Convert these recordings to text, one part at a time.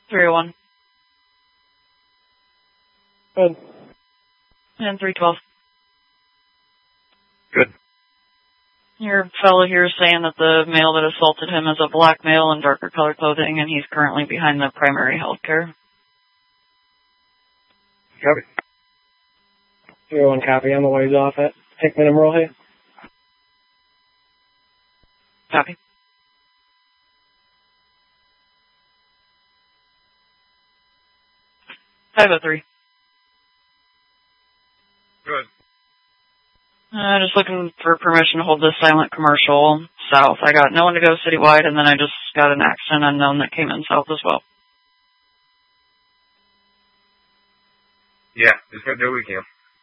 301. Good. And 312. Good. Your fellow here is saying that the male that assaulted him is a black male in darker colored clothing, and he's currently behind the primary health care. Copy. 301 copy. On the way off at Hickman and Rollhay. Copy. Five oh three. Good. Just looking for permission to hold this silent commercial south. I got no one to go citywide, and then I just got an accident unknown that came in south as well. Yeah, just gotta do what we can.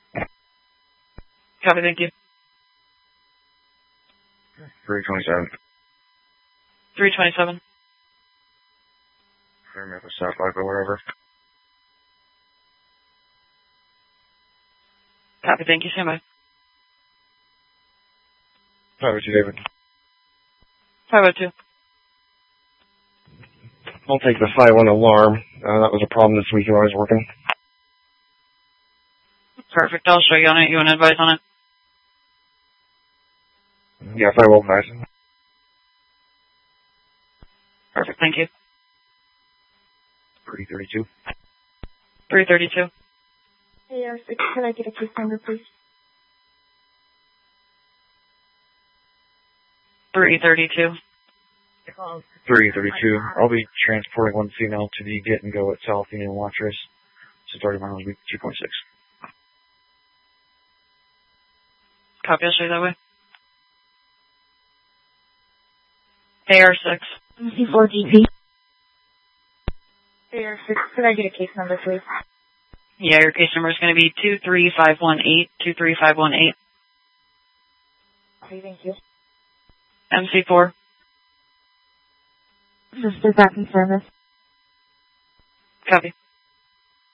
Copy, thank you. 327. 327. Remember South Life or wherever. Copy, thank you. Stand by. 502, David. 502. I'll take the 5-1 alarm. That was a problem this week when I was working. Perfect. I'll show you on it. You want to advise on it? Yeah, 5-1, guys. Perfect. Thank you. 332. 332. AR6, could I get a case number, please? 332. 332. I'll be transporting one female to the Get and Go at South Union Watchers. So 30 miles a week, 2.6. Copy. I'll show you that way. AR6. MC4DP. AR6, could I get a case number, please? Yeah, your case number is going to be 23518. 23518. Okay, thank you. MC4. Sister back in service. Copy.